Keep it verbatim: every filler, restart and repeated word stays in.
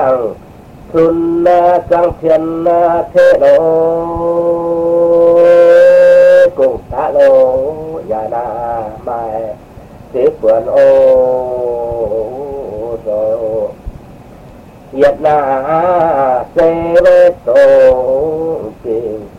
xuân trăng thiên thế lộ cùng ta lô nhà na mai tiếp vườn ô rồi Việt Nam sẽ với tổ tình